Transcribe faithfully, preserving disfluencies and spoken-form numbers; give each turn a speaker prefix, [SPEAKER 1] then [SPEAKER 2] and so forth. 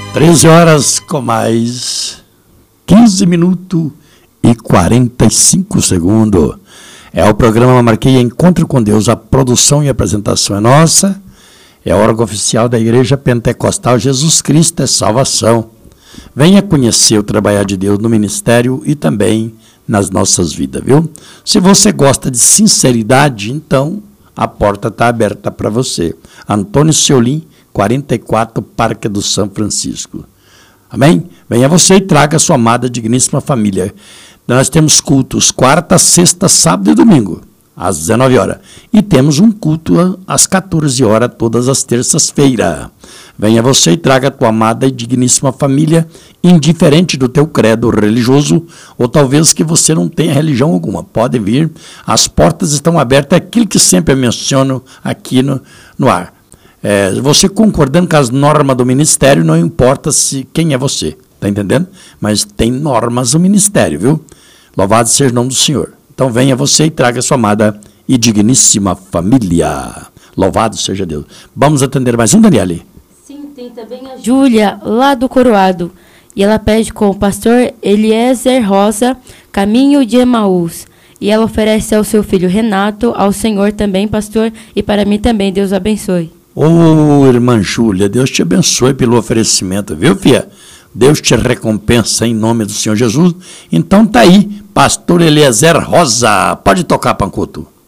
[SPEAKER 1] treze horas com mais quinze minutos e quarenta e cinco segundos. É o programa Marquei Encontro com Deus. A produção e apresentação é nossa. É órgão oficial da Igreja Pentecostal Jesus Cristo é Salvação. Venha conhecer o trabalhar de Deus no ministério e também nas nossas vidas, viu? Se você gosta de sinceridade, então a porta está aberta para você. Antônio Seolim, quarenta e quatro, Parque do São Francisco. Amém? Venha você e traga a sua amada digníssima família. Nós temos cultos quarta, sexta, sábado e domingo, às dezenove horas. E temos um culto às quatorze horas, todas as terças-feiras. Venha você e traga a tua amada e digníssima família, indiferente do teu credo religioso, ou talvez que você não tenha religião alguma. Pode vir, as portas estão abertas, é aquilo que sempre menciono aqui no, no ar. É, você concordando com as normas do ministério, não importa se quem é você, tá entendendo? Mas tem normas do ministério, viu? Louvado seja o nome do Senhor. Então venha você e traga a sua amada e digníssima família. Louvado seja Deus. Vamos atender mais um, Daniele?
[SPEAKER 2] Sim, tem também a Júlia, lá do Coroado. E ela pede com o pastor Eliezer Rosa, Caminho de Emaús. E ela oferece ao seu filho Renato, ao Senhor também, pastor, e para mim também. Deus abençoe.
[SPEAKER 1] Ô, oh, irmã Júlia, Deus te abençoe pelo oferecimento, viu, filha? Deus te recompensa em nome do Senhor Jesus. Então tá aí, pastor Eliezer Rosa. Pode tocar, Pancuto.